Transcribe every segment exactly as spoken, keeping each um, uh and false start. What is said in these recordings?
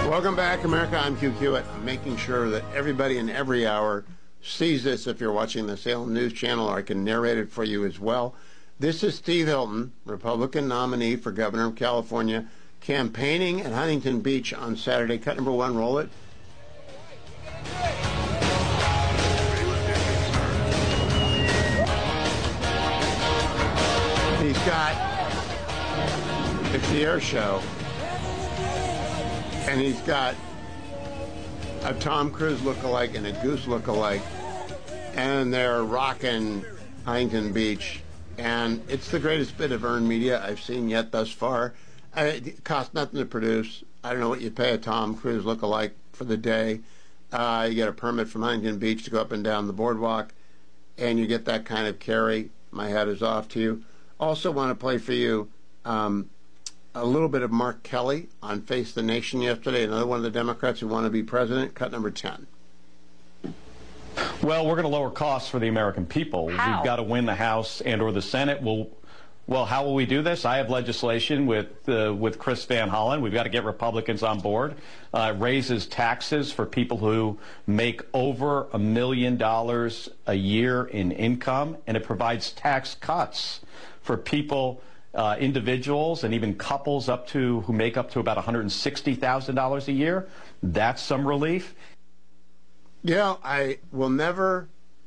Welcome back, America. I'm Hugh Hewitt. I'm making sure that everybody in every hour sees this. If you're watching the Salem News Channel, or I can narrate it for you as well. This is Steve Hilton, Republican nominee for governor of California, campaigning at Huntington Beach on Saturday. Cut number one, roll it. He's got, it's the air show, and he's got a Tom Cruise lookalike and a Goose lookalike, and they're rocking Huntington Beach, and it's the greatest bit of earned media I've seen yet thus far. It costs nothing to produce. I don't know what you pay a Tom Cruise lookalike for the day. Uh, you get a permit from Huntington Beach to go up and down the boardwalk, and you get that kind of carry. My hat is off to you. Also want to play for you um, a little bit of Mark Kelly on Face the Nation yesterday, another one of the Democrats who want to be president. Cut number ten. Well, we're going to lower costs for the American people. How? We've got to win the House and or the Senate. We'll, well, how will we do this? I have legislation with uh, with Chris Van Hollen. We've got to get Republicans on board. Uh, it raises taxes for people who make over a million dollars a year in income, and it provides tax cuts for people, uh, individuals, and even couples up to who make up to about one hundred sixty thousand dollars a year. That's some relief. Yeah, I will never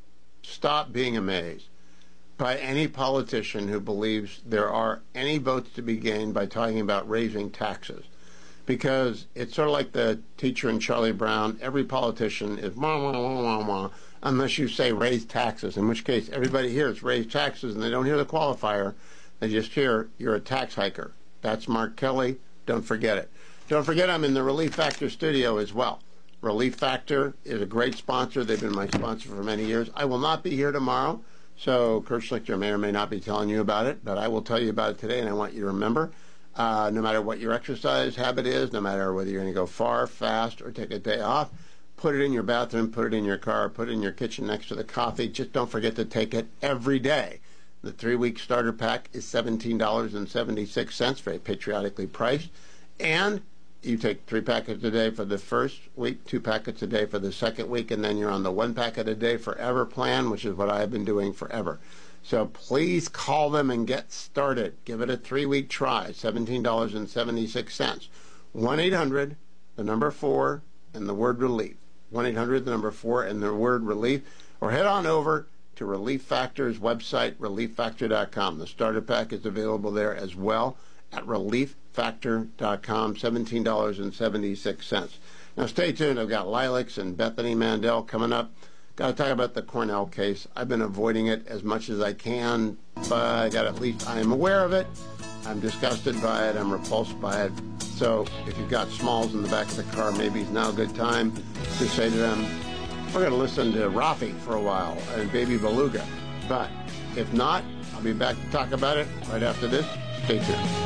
stop being amazed by any politician who believes there are any votes to be gained by talking about raising taxes. Because it's sort of like the teacher in Charlie Brown. Every politician is wah, wah, wah, wah, wah, unless you say raise taxes, in which case everybody hears raise taxes and they don't hear the qualifier. They just hear you're a tax hiker. That's Mark Kelly. Don't forget it. Don't forget I'm in the Relief Factor studio as well. Relief Factor is a great sponsor. They've been my sponsor for many years. I will not be here tomorrow, so Kurt Schlichter may or may not be telling you about it, but I will tell you about it today, and I want you to remember, uh, no matter what your exercise habit is, no matter whether you're going to go far, fast, or take a day off, put it in your bathroom, put it in your car, put it in your kitchen next to the coffee. Just don't forget to take it every day. The three-week starter pack is seventeen dollars and seventy-six cents, very patriotically priced, and you take three packets a day for the first week, two packets a day for the second week, and then you're on the one packet a day forever plan, which is what I've been doing forever. So please call them and get started. Give it a three-week try, seventeen dollars and seventy-six cents. one eight hundred, the number four, and the word relief. one eight hundred, the number four, and the word relief. Or head on over to Relief Factor's website, relief factor dot com. The starter pack is available there as well at relief factor dot com, seventeen dollars and seventy-six cents. Now stay tuned. I've got Lilacs and Bethany Mandel coming up. Got to talk about the Cornell case. I've been avoiding it as much as I can, but I got at least I am aware of it. I'm disgusted by it. I'm repulsed by it. So if you've got Smalls in the back of the car, maybe it's now a good time to say to them, we're going to listen to Rafi for a while and Baby Beluga. But if not, I'll be back to talk about it right after this. Stay tuned.